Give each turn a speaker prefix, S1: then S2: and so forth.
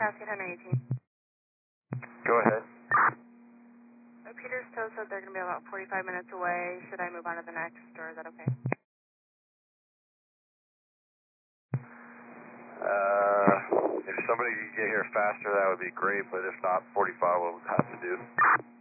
S1: Cascade 118.
S2: Go ahead.
S1: Peter's Tow said they're going to be about 45 minutes away. Should I move on to the next, or is that okay?
S2: If somebody could get here faster, that would be great, but if not, 45 will have to do.